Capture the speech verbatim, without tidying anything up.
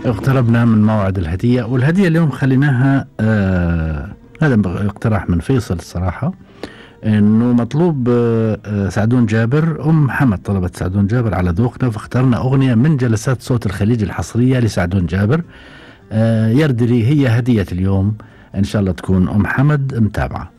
اقتربنا من موعد الهدية، والهدية اليوم خليناها آه هذا اقتراح من فيصل الصراحة، انه مطلوب آه سعدون جابر. ام محمد طلبت سعدون جابر على ذوقنا، فاخترنا اغنية من جلسات صوت الخليج الحصرية لسعدون جابر. آه يردلي هي هدية اليوم، ان شاء الله تكون ام حمد متابعة.